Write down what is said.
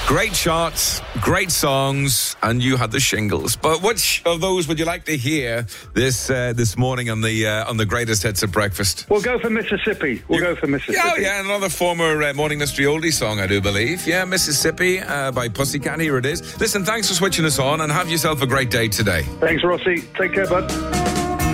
Great charts, great songs, and you had the shingles. But which of those would you like to hear this morning on the greatest hits at breakfast? We'll go for Mississippi. Go for Mississippi. Yeah, another former Morning Mystery oldie song, I do believe. Yeah, Mississippi by Pussycat. Here it is. Listen, thanks for switching us on, and have yourself a great day today. Thanks, Rossi. Take care, bud.